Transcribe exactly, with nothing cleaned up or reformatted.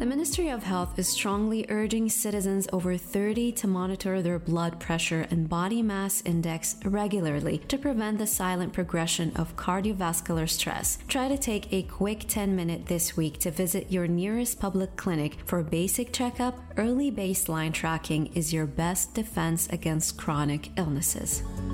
The Ministry of Health is strongly urging citizens over thirty to monitor their blood pressure and body mass index regularly to prevent the silent progression of cardiovascular stress. Try to take a quick ten minute this week to visit your nearest public clinic for basic checkup. Early baseline tracking is your best defense against chronic illnesses.